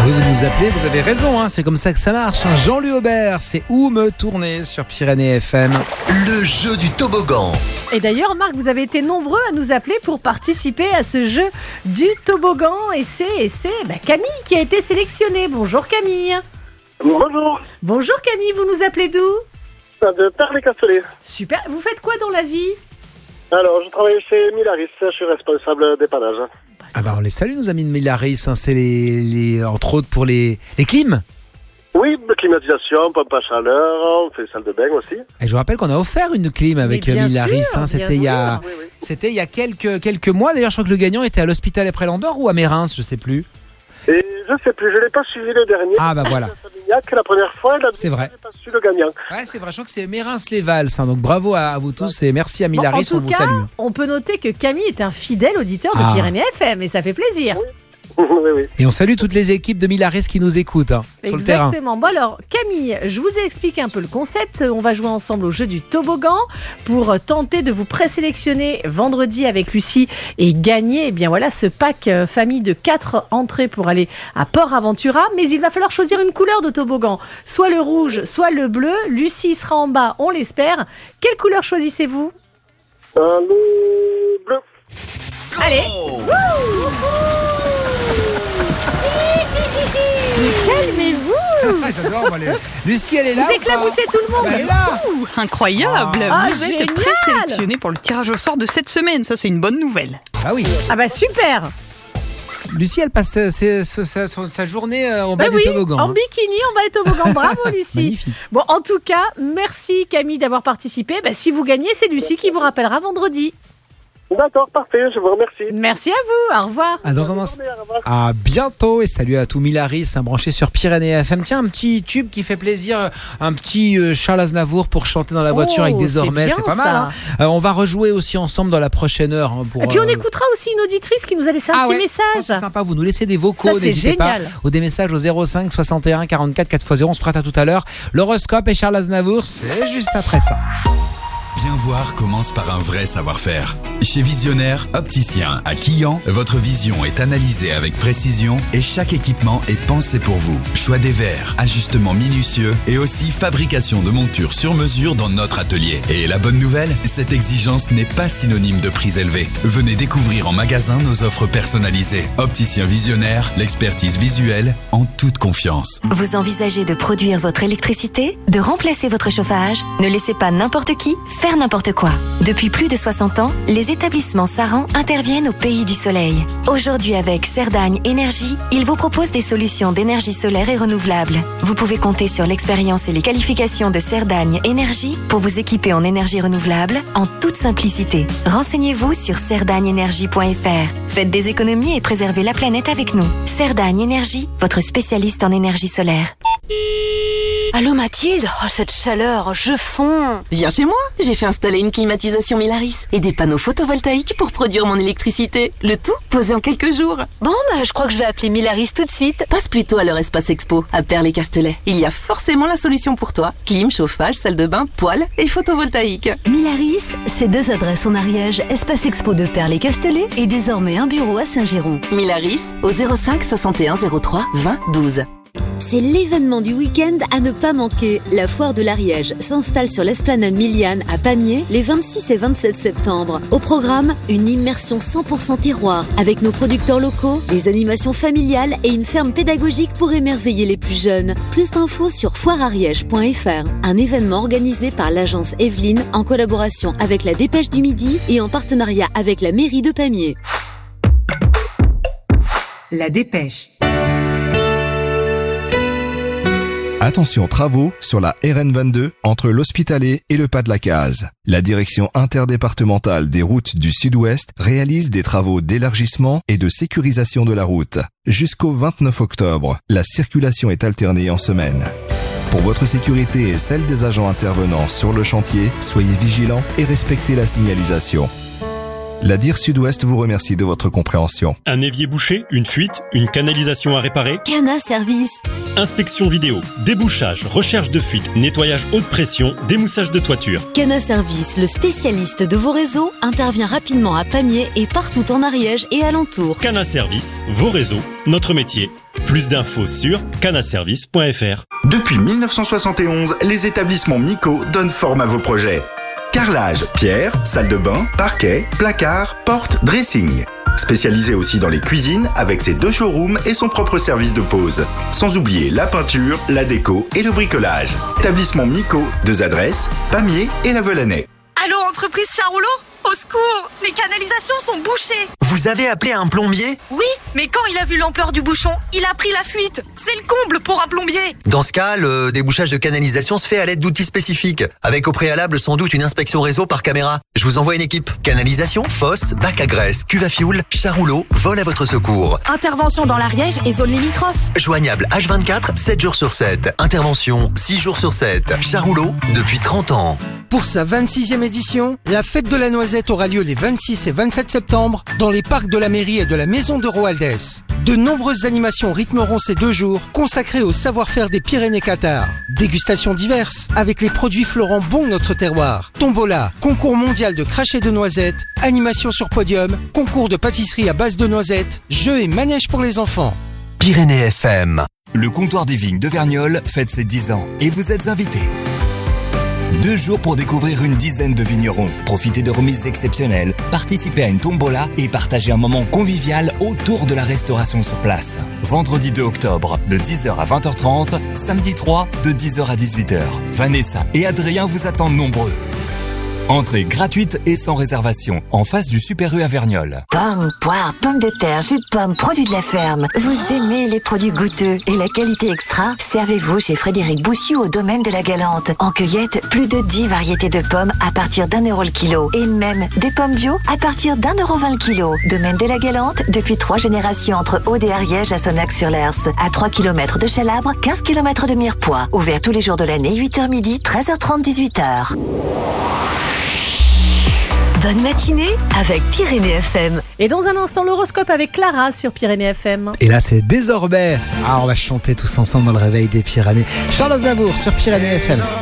Oui, vous nous appelez, vous avez raison, hein, c'est comme ça que ça marche. Jean-Louis Aubert, c'est Où me tourner sur Pyrénées FM. Le jeu du toboggan. Et d'ailleurs, Marc, vous avez été nombreux à nous appeler pour participer à ce jeu du toboggan. Et c'est Camille qui a été sélectionnée. Bonjour Camille. Bonjour, Bonjour Camille, vous nous appelez d'où ? de Perles-les-Castellets. Super, vous faites quoi dans la vie ? Alors, je travaille chez Milaris, je suis responsable dépannage. Ah bah on les salue nos amis de Milaris, hein, c'est les entre autres pour les clims. Oui, climatisation, pompe à chaleur, on fait salle de bain aussi. Et je vous rappelle qu'on a offert une clim avec Mais bien Milaris, sûr, hein, bien c'était il y a Oui. c'était il y a quelques mois. D'ailleurs, je crois que le gagnant était à l'hôpital après Landor ou à Mérins, je sais plus. Et je sais plus, je l'ai pas suivi le dernier. Ah bah voilà. Savignac, la première fois, et la C'est vrai. j'ai pas su le gagnant. Ouais, c'est vrai, je crois que c'est Mérins-les-Vals, hein, donc bravo à vous tous et merci à Milaris, en on tout vous cas, salue. on peut noter que Camille est un fidèle auditeur de Ah. Pyrénées FM et ça fait plaisir. Oui. Et on salue toutes les équipes de Milaris qui nous écoutent sur le terrain. Exactement. Bon alors Camille, je vous ai expliqué un peu le concept. On va jouer ensemble au jeu du toboggan pour tenter de vous présélectionner vendredi avec Lucie et gagner ce pack famille de 4 entrées pour aller à Port Aventura. Mais il va falloir choisir une couleur de toboggan, soit le rouge, soit le bleu. Lucie sera en bas, on l'espère. Quelle couleur choisissez-vous ? Le bleu. Allez. Calmez-vous. J'adore, moi, Lucie, elle est là. Vous éclaboussez tout le monde. Elle est là. Incroyable, Ah, vous êtes génial. présélectionné pour le tirage au sort de cette semaine, ça c'est une bonne nouvelle. Ah oui. Ah bah super. Lucie, elle passe sa journée en bas Bah des oui, toboggans. en bikini, on va être toboggan. Bravo Lucie. Magnifique. Bon, en tout cas, merci Camille d'avoir participé. Si vous gagnez, c'est Lucie qui vous rappellera vendredi. D'accord, parfait, je vous remercie. Merci à vous, au revoir. Ah, dans un instant. À bientôt et salut à tout Milaris, branché sur Pyrénées FM. Tiens, un petit tube qui fait plaisir, un petit Charles Aznavour pour chanter dans la voiture avec Désormais, c'est c'est bien, pas mal. ça. On va rejouer aussi ensemble dans la prochaine heure. Et puis on écoutera aussi une auditrice qui nous a laissé un petit Ça, message. c'est sympa, vous nous laissez des vocaux, Ça, c'est n'hésitez pas, génial. ou des messages au 05 61 44 4x0, on se fera à tout à l'heure. L'horoscope et Charles Aznavour, c'est juste après ça. Bien voir commence par un vrai savoir-faire. Chez Visionnaire, opticien à Quillan, votre vision est analysée avec précision et chaque équipement est pensé pour vous. Choix des verres, ajustements minutieux et aussi fabrication de montures sur mesure dans notre atelier. Et la bonne nouvelle, cette exigence n'est pas synonyme de prix élevé. Venez découvrir en magasin nos offres personnalisées. Opticien Visionnaire, l'expertise visuelle en toute confiance. Vous envisagez de produire votre électricité, de remplacer votre chauffage? Ne laissez pas n'importe qui faire n'importe quoi. Depuis plus de 60 ans, les établissements Saran interviennent au pays du soleil. Aujourd'hui avec Cerdagne Énergie, ils vous proposent des solutions d'énergie solaire et renouvelable. Vous pouvez compter sur l'expérience et les qualifications de Cerdagne Énergie pour vous équiper en énergie renouvelable en toute simplicité. Renseignez-vous sur cerdagneenergie.fr. Faites des économies et préservez la planète avec nous. Cerdagne Énergie, votre spécialiste en énergie solaire. Allô Mathilde, oh cette chaleur, je fonds. Viens chez moi, j'ai fait installer une climatisation Milaris et des panneaux photovoltaïques pour produire mon électricité. Le tout posé en quelques jours. Bon je crois que je vais appeler Milaris tout de suite. Passe plutôt à leur espace expo, à Perles-les-Castellets. Il y a forcément la solution pour toi. Clim, chauffage, salle de bain, poêle et photovoltaïque. Milaris, c'est 2 adresses en Ariège, espace expo de Perles-les-Castellets et désormais un bureau à Saint-Girons. Milaris au 05 61 03 20 12. C'est l'événement du week-end à ne pas manquer. La foire de l'Ariège s'installe sur l'esplanade Miliane à Pamiers les 26 et 27 septembre. Au programme, une immersion 100% terroir avec nos producteurs locaux, des animations familiales et une ferme pédagogique pour émerveiller les plus jeunes. Plus d'infos sur foireariège.fr. Un événement organisé par l'agence Evelyne en collaboration avec la Dépêche du Midi et en partenariat avec la mairie de Pamiers. La Dépêche. Attention travaux sur la RN22 entre l'Hospitalet et le Pas de la Case. La direction interdépartementale des routes du Sud-Ouest réalise des travaux d'élargissement et de sécurisation de la route. Jusqu'au 29 octobre, la circulation est alternée en semaine. Pour votre sécurité et celle des agents intervenants sur le chantier, soyez vigilants et respectez la signalisation. La DIR Sud-Ouest vous remercie de votre compréhension. Un évier bouché, une fuite, une canalisation à réparer. Cana Service. Inspection vidéo, débouchage, recherche de fuite, nettoyage haute pression, démoussage de toiture. Cana Service, le spécialiste de vos réseaux, intervient rapidement à Pamiers et partout en Ariège et alentour. Cana Service, vos réseaux, notre métier. Plus d'infos sur canaservice.fr. Depuis 1971, les établissements Mico donnent forme à vos projets. Carrelage, pierre, salle de bain, parquet, placard, porte, dressing. Spécialisé aussi dans les cuisines avec ses 2 showrooms et son propre service de pause. Sans oublier la peinture, la déco et le bricolage. Établissement Mico, 2 adresses, Pamiers et La Velanais. Allô, entreprise Charrouleau ? Au secours, mes canalisations sont bouchées. Vous avez appelé un plombier ? Oui, mais quand il a vu l'ampleur du bouchon, il a pris la fuite. C'est le comble pour un plombier. Dans ce cas, le débouchage de canalisation se fait à l'aide d'outils spécifiques, avec au préalable sans doute une inspection réseau par caméra. Je vous envoie une équipe. Canalisation, fosse, bac à graisse, cuve à fioul, Charrouleau vole à votre secours. Intervention dans l'Ariège et zone limitrophe. Joignable H24, 7 jours sur 7. Intervention 6 jours sur 7. Charrouleau depuis 30 ans. Pour sa 26e édition, la fête de la noisette aura lieu les 26 et 27 septembre dans les parcs de la mairie et de la maison de Roaldès. De nombreuses animations rythmeront ces 2 jours consacrés au savoir-faire des Pyrénées-Cathares. Dégustations diverses avec les produits fleurant bon notre terroir. Tombola, concours mondial de cracher de noisettes, animation sur podium, concours de pâtisserie à base de noisettes, jeux et manèges pour les enfants. Pyrénées FM. Le comptoir des vignes de Verniolle fête ses 10 ans et vous êtes invités. 2 jours pour découvrir une dizaine de vignerons. Profitez de remises exceptionnelles, participez à une tombola et partagez un moment convivial autour de la restauration sur place. Vendredi 2 octobre, de 10h à 20h30, samedi 3, de 10h à 18h. Vanessa et Adrien vous attendent nombreux. Entrée gratuite et sans réservation, en face du Super U à Verniolle. Pommes, poires, pommes de terre, jus de pommes, produits de la ferme. Vous aimez les produits goûteux et la qualité extra ? Servez-vous chez Frédéric Boussiou au domaine de la Galante. En cueillette, plus de 10 variétés de pommes à partir d'€1 le kilo. Et même des pommes bio à partir d'1,20 le kilo. Domaine de la Galante, depuis 3 générations entre Aude et Ariège à Sonac-sur-l'Ers. À 3 km de Chalabre, 15 km de Mirepoix. Ouvert tous les jours de l'année, 8h midi, 13h30, 18h. Bonne matinée avec Pyrénées FM. Et dans un instant, l'horoscope avec Clara sur Pyrénées FM. Et là, c'est désormais. On va chanter tous ensemble dans le réveil des Pyrénées. Charles Aznavour sur Pyrénées FM.